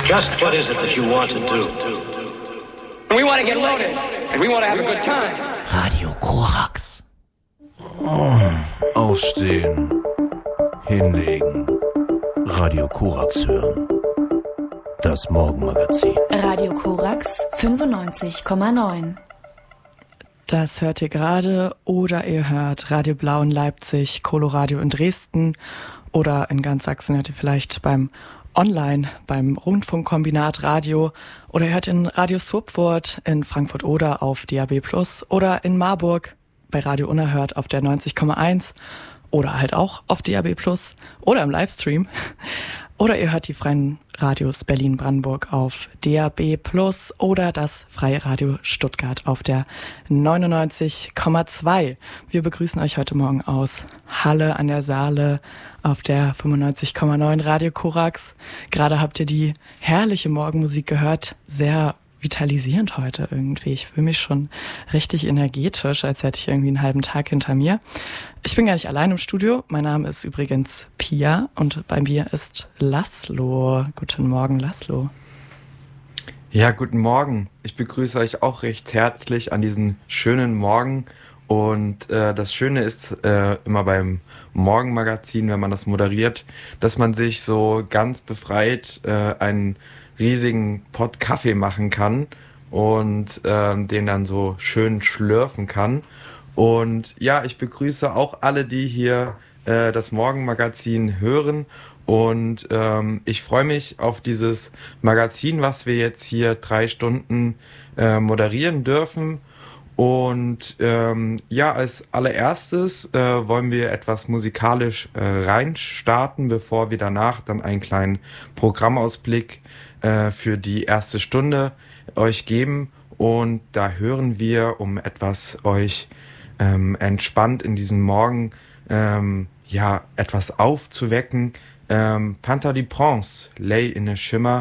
Just what is it that you want to do? We want to get loaded, and we want to have a good time. Radio Korax. Aufstehen. Hinlegen. Radio Korax hören. Das Morgenmagazin. Radio Korax 95,9. Das hört ihr gerade oder ihr hört Radio Blau in Leipzig, Coloradio in Dresden oder in ganz Sachsen hört ihr vielleicht beim Rundfunkkombinat Radio oder ihr hört in Radio Swupfurt in Frankfurt oder auf DAB+ oder in Marburg bei Radio Unerhört auf der 90,1 oder halt auch auf DAB+ oder im Livestream. Oder ihr hört die freien Radios Berlin-Brandenburg auf DAB+ oder das Freie Radio Stuttgart auf der 99,2. Wir begrüßen euch heute Morgen aus Halle an der Saale auf der 95,9 Radio Korax. Gerade habt ihr die herrliche Morgenmusik gehört, sehr vitalisierend heute irgendwie. Ich fühle mich schon richtig energetisch, als hätte ich irgendwie einen halben Tag hinter mir. Ich bin gar nicht allein im Studio. Mein Name ist übrigens Pia und bei mir ist Laszlo. Guten Morgen, Laszlo. Ja, guten Morgen. Ich begrüße euch auch recht herzlich an diesem schönen Morgen. Und das Schöne ist immer beim Morgenmagazin, wenn man das moderiert, dass man sich so ganz befreit einen riesigen Pott Kaffee machen kann und den dann so schön schlürfen kann. Und ja, ich begrüße auch alle, die hier das Morgenmagazin hören. Und ich freue mich auf dieses Magazin, was wir jetzt hier 3 Stunden moderieren dürfen. Und ja, als allererstes wollen wir etwas musikalisch reinstarten, bevor wir danach dann einen kleinen Programmausblick für die erste Stunde euch geben. Und da hören wir, um etwas euch entspannt in diesen Morgen ja etwas aufzuwecken, Panther de Prince, Lay in a Shimmer.